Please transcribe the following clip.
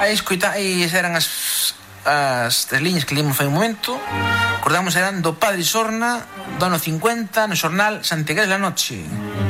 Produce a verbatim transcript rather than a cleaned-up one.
Aí escoita, aí eran as as tres liñas que leímos fai un momento. Acordamos eran do Padre Sorna do ano cincuenta no xornal Santiagués la Noche.